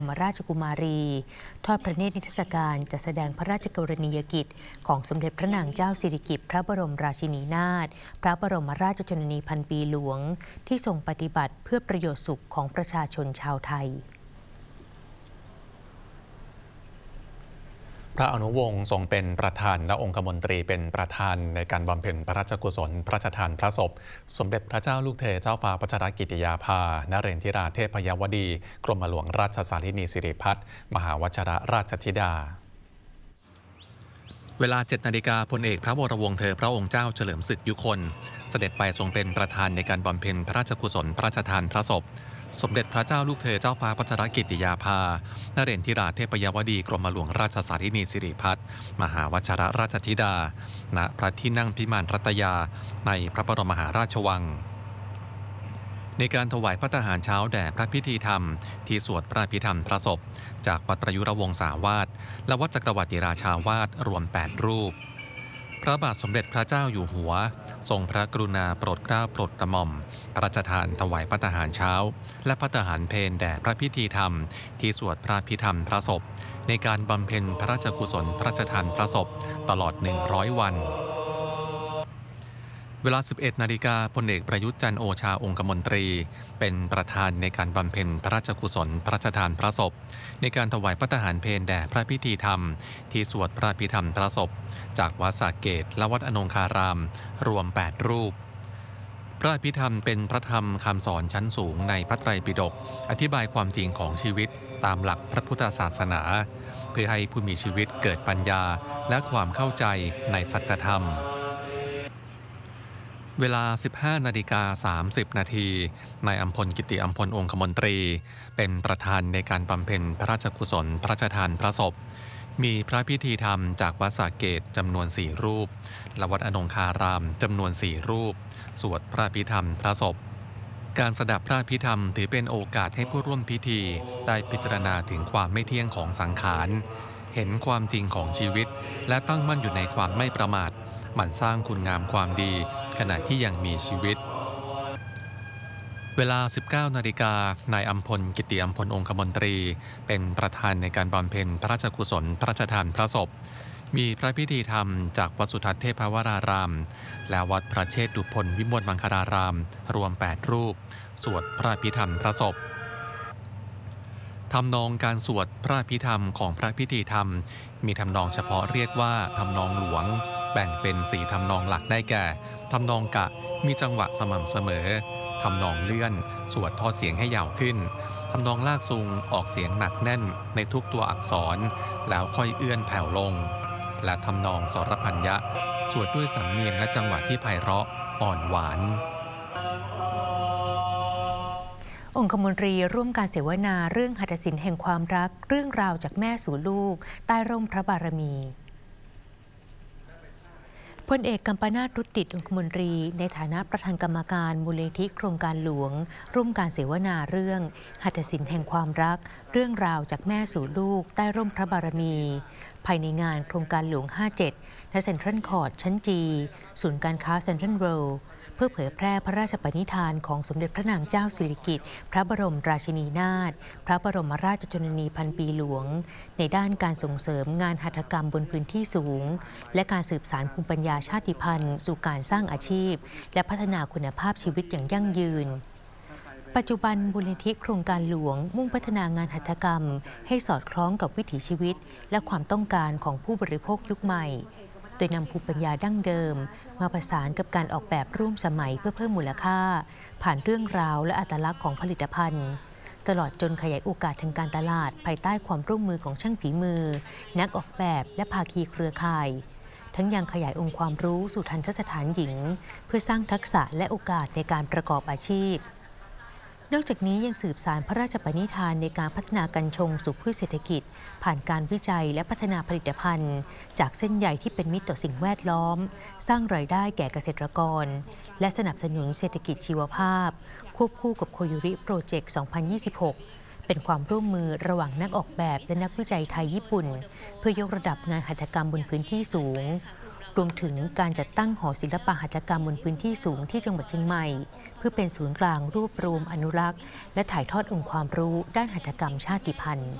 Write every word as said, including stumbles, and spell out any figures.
บรมราชกุมารีทอดพระเนตรนิทรรศการจัดแสดงพระราชกรณียกิจของสมเด็จพระนางเจ้าสิริกิติ์พระบรมราชินีนาถพระบรมราชชนนีพันปีหลวงที่ทรงปฏิบัติเพื่อประโยชน์สุขของประชาชนชาวไทยพระอนุวงศ์ทรงเป็นประธานและองคมนตรีเป็นประธานในการบำเพ็ญพระราชกุศลพระราชทานพระศพสมเด็จพระเจ้าลูกเธอเจ้าฟ้าพัชรกิติยาภานเรนทิราเทพยวดีกรมหลวงราชสารินีสิริพัฒน์มหาวชิรราชธิดาเวลา เจ็ดนาฬิกาพลเอกพระวรวงศ์เธอพระองค์เจ้าเฉลิมศึกยุคนเสด็จไปทรงเป็นประธานในการบำเพ็ญพระราชกุศลพระราชทานพระศพสมเด็จพระเจ้าลูกเธอเจ้าฟ้าพัชรกิติยาภานเรนทิราเทพยวดีกรมหลวงราชสารินีสิริพัฒน์มหาวชิรราชธิดาณพระที่นั่งพิมานรัตยาในพระบรมมหาราชวังในการถวายพระทหารเช้าแด่พระพิธีธรรมที่สวดพระพิธรรมพระศพจากวัดประยุรวงศาวาสและวัดจักรวรรดิราชาวาสรวมแปดรูปพระบาทสมเด็จพระเจ้าอยู่หัวทรงพระกรุณาโปรดเกล้าโปรดกระหม่อมพระราชทานถวายพระทหารเช้าและพระทหารเพลแด่พระพิธีธรรมที่สวดพระพิธรรมพระศพในการบำเพ็ญพระราชกุศลพระราชทานพระศพตลอดหนึ่งร้อยวันเวลา สิบเอ็ดนาฬิกาพลเอกประยุทธ์จันทร์โอชาองคมนตรีเป็นประธานในการบำเพ็ญพระราชกุศลพระราชทานพระศพในการถวายพระทหารเพลแด่พระพิธีธรรมที่สวดพระพิธรรมพระศพจากวัดสระเกตและวัดอนงคารามรวมแปดรูปพระพิธรรมเป็นพระธรรมคำสอนชั้นสูงในพระไตรปิฎกอธิบายความจริงของชีวิตตามหลักพระพุทธศาสนาเพื่อให้ผู้มีชีวิตเกิดปัญญาและความเข้าใจในสัจธรรมเวลา สิบห้านาฬิกาสามสิบนาทีนายอัมพลกิติอัมพลองคมนตรีเป็นประธานในการบำเพ็ญพระราชกุศลพระราชทานพระศพมีพระพิธีธรรมจากวัดสระเกตจำนวนสี่รูปและวัดอนงคารามจำนวนสี่รูปสวดพระพิธรรมพระศพการสดับพระพิธรรมถือเป็นโอกาสให้ผู้ร่วมพิธีได้พิจารณาถึงความไม่เที่ยงของสังขารเห็นความจริงของชีวิตและตั้งมั่นอยู่ในความไม่ประมาทหมั่นสร้างคุณงามความดีขณะที่ยังมีชีวิตเวลา สิบเก้านาฬิกานายอัมพลกิติอัมพลองคมนตรีเป็นประธานในการบำเพ็ญพระราชกุศลพระราชทานพระศพมีพระพิธีธรรมจากวัดสุทัศน์เทพวรารามและวัดพระเชษฐุพนวิมลมังคลารามรวมแปดรูปสวดพระพิธรรมพระศพทำนองการสวดพระพิธรรมของพระพิธีธรรมมีทำนองเฉพาะเรียกว่าทำนองหลวงแบ่งเป็นสี่ทำนองหลักได้แก่ทำนองกะมีจังหวะสม่ำเสมอทำนองเลื่อนสวดทอดเสียงให้ยาวขึ้นทำนองลากซุงออกเสียงหนักแน่นในทุกตัวอักษรแล้วค่อยเอื้อนแผ่วลงและทำนองสรพัญญะสวดด้วยสำเนียงและจังหวะที่ไพเราะอ่อนหวานองคมนตรีร่วมการเสวนาเรื่องหัตถศิลป์แห่งความรักเรื่องราวจากแม่สู่ลูกใต้ร่มพระบารมีพลเอกกัมปนาท รุตติองคมนตรีในฐานะประธานกรรมการมูลนิธิโครงการหลวงร่วมการเสวนาเรื่องหัตถศิลป์แห่งความรักเรื่องราวจากแม่สู่ลูกใต้ร่มพระบารมีภายในงานโครงการหลวงห้าสิบเจ็ดณเซ็นทรัลคอร์ทชั้นจีศูนย์การค้าเซ็นทรัลเวิลด์เพื่อเผยแพร่พระราชปณิธานของสมเด็จพระนางเจ้าสิริกิติ์พระบรมราชินีนาถพระบรมราชชนนีพันปีหลวงในด้านการส่งเสริมงานหัตถกรรมบนพื้นที่สูงและการสืบสานภูมิปัญญาชาติพันธุ์สู่การสร้างอาชีพและพัฒนาคุณภาพชีวิตอย่างยั่งยืนปัจจุบันมูลนิธิโครงการหลวงมุ่งพัฒนางานหัตถกรรมให้สอดคล้องกับวิถีชีวิตและความต้องการของผู้บริโภคยุคใหม่โดยนำภูมิปัญญาดั้งเดิมมาประสานกับการออกแบบร่วมสมัยเพื่อเพิ่มมูลค่าผ่านเรื่องราวและอัตลักษณ์ของผลิตภัณฑ์ตลอดจนขยายโอกาสทางการตลาดภายใต้ความร่วมมือของช่างฝีมือนักออกแบบและภาคีเครือข่ายทั้งยังขยายองค์ความรู้สู่ทันตสถานหญิงเพื่อสร้างทักษะและโอกาสในการประกอบอาชีพนอกจากนี้ยังสืบสานพระราชปณิธานในการพัฒนากัญชงสู่พืชเศรษฐกิจผ่านการวิจัยและพัฒนาผลิตภัณฑ์จากเส้นใยที่เป็นมิตรต่อสิ่งแวดล้อมสร้างรายได้แก่เกษตรกรและสนับสนุนเศรษฐกิจชีวภาพควบคู่กับโคยุริโปรเจกต์ สองพันยี่สิบหกเป็นความร่วมมือระหว่างนักออกแบบและนักวิจัยไทยญี่ปุ่นเพื่อยกระดับงานหัตถกรรมบนพื้นที่สูงรวมถึงการจัดตั้งหอศิลปหัตถกรรมบนพื้นที่สูงที่จังหวัดเชียงใหม่เพื่อเป็นศูนย์กลางรวบรวมอนุรักษ์และถ่ายทอดองค์ความรู้ด้านหัตถกรรมชาติพันธุ์